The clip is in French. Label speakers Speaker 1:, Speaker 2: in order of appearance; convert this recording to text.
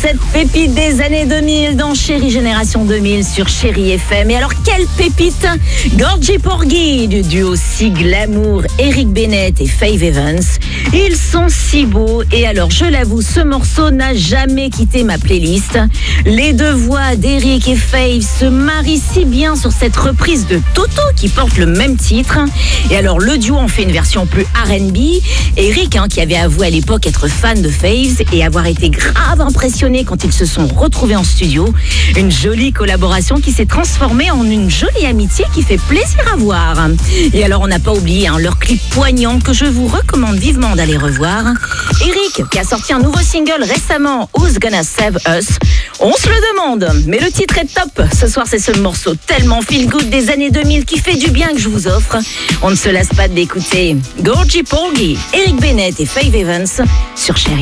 Speaker 1: cette pépite des années 2000 dans Chérie Génération 2000 sur Chérie FM. Et alors, quelle pépite! Georgie Porgy du duo si glamour, Eric Bennett et Faith Evans. Ils sont si beaux et alors, je l'avoue, ce morceau n'a jamais quitté ma playlist. Les deux voix d'Eric et Faith se marient si bien sur cette reprise de Toto qui porte le même titre. Et alors, le duo en fait une version plus R&B. Eric, qui avait avoué à l'époque être fan de Faith et avoir été grave impressionné quand ils se sont retrouvés en studio. Une jolie collaboration qui s'est transformée en une jolie amitié qui fait plaisir à voir. Et alors, on n'a pas oublié leur clip poignant que je vous recommande vivement d'aller revoir. Eric, qui a sorti un nouveau single récemment, Who's Gonna Save Us? On se le demande, mais le titre est top. Ce soir, c'est ce morceau tellement feel good des années 2000 qui fait du bien que je vous offre. On ne se lasse pas de l'écouter. Georgie Porgy, Eric Bennett et Faith Evans sur Chérie.